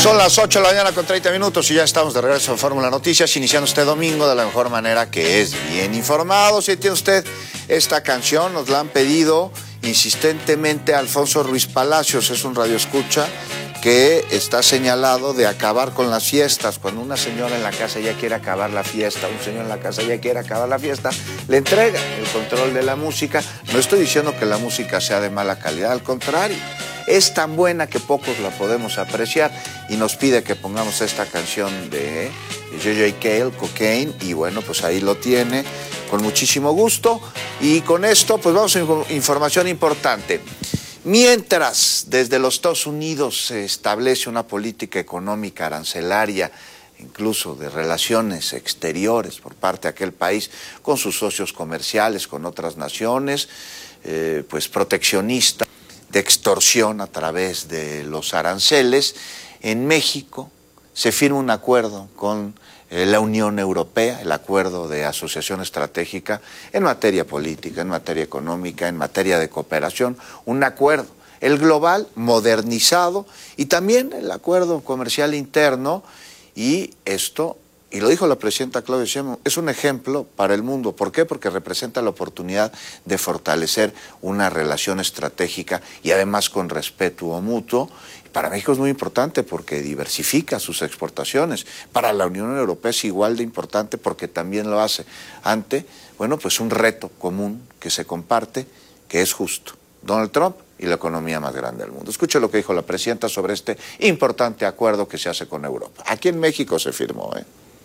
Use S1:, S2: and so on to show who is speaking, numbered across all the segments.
S1: Son las 8 de la mañana con 30 minutos y ya estamos de regreso en Fórmula Noticias, iniciando este domingo de la mejor manera, que es bien informado. Si tiene usted esta canción, nos la han pedido insistentemente Alfonso Ruiz Palacios, es un radioescucha que está señalado de acabar con las fiestas. Cuando una señora en la casa ya quiere acabar la fiesta, un señor en la casa ya quiere acabar la fiesta, le entrega el control de la música. No estoy diciendo que la música sea de mala calidad, al contrario, es tan buena que pocos la podemos apreciar, y nos pide que pongamos esta canción de J.J. Cale, Cocaine, y bueno, pues ahí lo tiene, con muchísimo gusto. Y con esto, pues vamos a información importante. Mientras desde los Estados Unidos se establece una política económica arancelaria, incluso de relaciones exteriores por parte de aquel país con sus socios comerciales, con otras naciones, pues proteccionista, de extorsión a través de los aranceles, en México se firma un acuerdo con la Unión Europea, el acuerdo de asociación estratégica en materia política, en materia económica, en materia de cooperación, un acuerdo, el global modernizado, y también el acuerdo comercial interno, y esto, y lo dijo la presidenta Claudia Sheinbaum, es un ejemplo para el mundo. ¿Por qué? Porque representa la oportunidad de fortalecer una relación estratégica y además con respeto mutuo. Para México es muy importante porque diversifica sus exportaciones. Para la Unión Europea es igual de importante porque también lo hace ante, bueno, pues un reto común que se comparte, que es justo. Donald Trump y la economía más grande del mundo. Escuche lo que dijo la presidenta sobre este importante acuerdo que se hace con Europa. Aquí en México se firmó,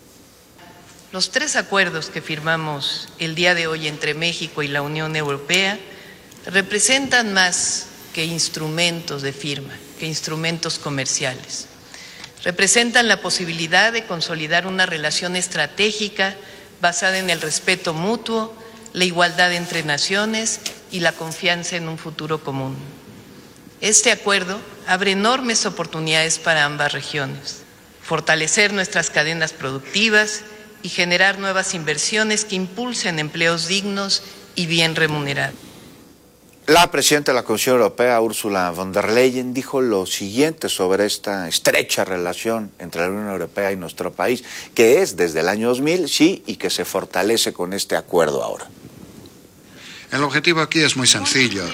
S2: Los 3 acuerdos que firmamos el día de hoy entre México y la Unión Europea representan más que instrumentos de firma, que instrumentos comerciales. Representan la posibilidad de consolidar una relación estratégica basada en el respeto mutuo, la igualdad entre naciones y la confianza en un futuro común. Este acuerdo abre enormes oportunidades para ambas regiones: fortalecer nuestras cadenas productivas y generar nuevas inversiones que impulsen empleos dignos y bien remunerados.
S1: La presidenta de la Comisión Europea, Ursula von der Leyen, dijo lo siguiente sobre esta estrecha relación entre la Unión Europea y nuestro país, que es desde el año 2000, sí, y que se fortalece con este acuerdo ahora.
S3: El objetivo aquí es muy sencillo.